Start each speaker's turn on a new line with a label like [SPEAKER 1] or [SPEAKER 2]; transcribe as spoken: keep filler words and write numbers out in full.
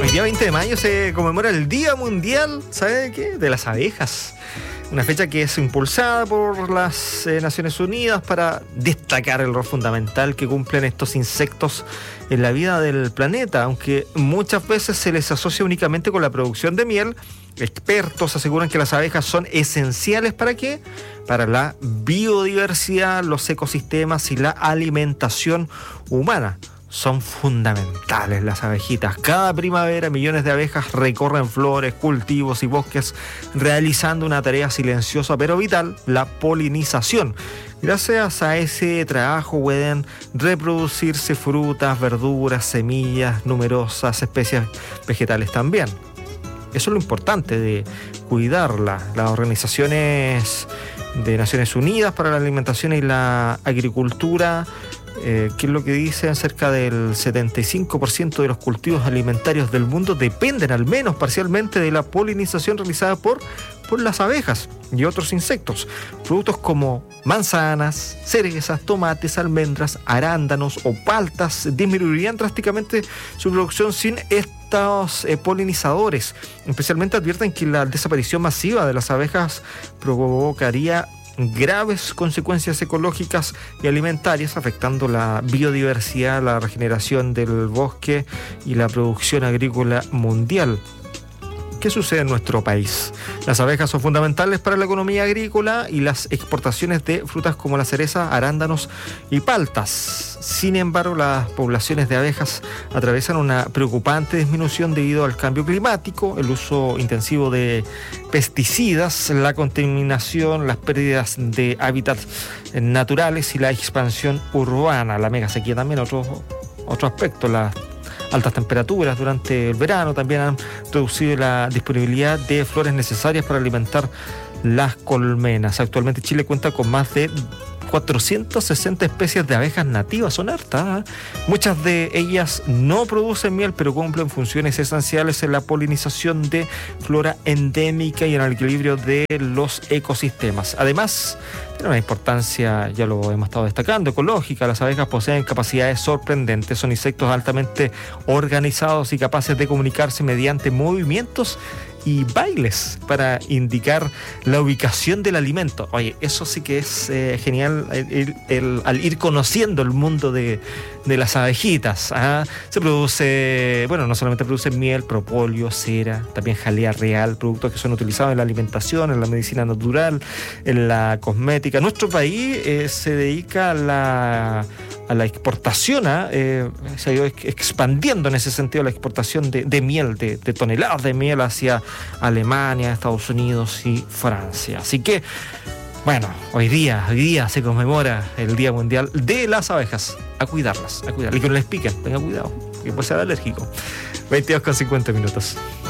[SPEAKER 1] El día veinte de mayo se conmemora el Día Mundial, ¿sabe de qué? De las abejas. Una fecha que es impulsada por las eh, Naciones Unidas para destacar el rol fundamental que cumplen estos insectos en la vida del planeta. Aunque muchas veces se les asocia únicamente con la producción de miel, expertos aseguran que las abejas son esenciales ¿para qué? Para la biodiversidad, los ecosistemas y la alimentación humana. Son fundamentales las abejitas. Cada primavera millones de abejas recorren flores, cultivos y bosques realizando una tarea silenciosa pero vital, la polinización. Gracias a ese trabajo pueden reproducirse frutas, verduras, semillas, numerosas especies vegetales también. Eso es lo importante de cuidarla. Las organizaciones de Naciones Unidas para la Alimentación y la Agricultura, Eh, ¿qué es lo que dicen? Cerca del setenta y cinco por ciento de los cultivos alimentarios del mundo dependen al menos parcialmente de la polinización realizada por, por las abejas y otros insectos. Productos como manzanas, cerezas, tomates, almendras, arándanos o paltas disminuirían drásticamente su producción sin estos eh, polinizadores. Especialmente advierten que la desaparición masiva de las abejas provocaría graves consecuencias ecológicas y alimentarias, afectando la biodiversidad, la regeneración del bosque y la producción agrícola mundial. ¿Qué sucede en nuestro país? Las abejas son fundamentales para la economía agrícola y las exportaciones de frutas como la cereza, arándanos y paltas. Sin embargo, las poblaciones de abejas atraviesan una preocupante disminución debido al cambio climático, el uso intensivo de pesticidas, la contaminación, las pérdidas de hábitats naturales y la expansión urbana. La megasequía también, otro, otro aspecto, la altas temperaturas durante el verano también han reducido la disponibilidad de flores necesarias para alimentar las colmenas. Actualmente Chile cuenta con más de cuatrocientas sesenta especies de abejas nativas, son hartas. ¿eh? Muchas de ellas no producen miel, pero cumplen funciones esenciales en la polinización de flora endémica y en el equilibrio de los ecosistemas. Además, tiene una importancia, ya lo hemos estado destacando, ecológica. Las abejas poseen capacidades sorprendentes, son insectos altamente organizados y capaces de comunicarse mediante movimientos y bailes para indicar la ubicación del alimento. Oye, eso sí que es eh, genial el, el, el, al ir conociendo el mundo de, de las abejitas. ¿ah? Se produce, bueno, no solamente produce miel, propóleo, cera, también jalea real, productos que son utilizados en la alimentación, en la medicina natural, en la cosmética. Nuestro país eh, se dedica a la a la exportación, ¿eh? se ha ido expandiendo en ese sentido la exportación de, de miel, de, de toneladas de miel hacia Alemania, Estados Unidos y Francia. Así que, bueno, hoy día, hoy día se conmemora el Día Mundial de las Abejas. A cuidarlas, a cuidarlas. Y que no les piquen, tengan cuidado, que puede ser alérgico. veintidós con cincuenta minutos.